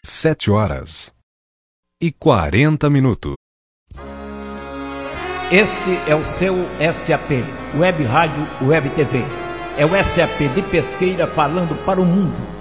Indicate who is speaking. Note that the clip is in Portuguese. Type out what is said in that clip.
Speaker 1: 7h40.
Speaker 2: Este é o seu SAP, Web Rádio Web TV. É o SAP de Pesqueira falando para o mundo.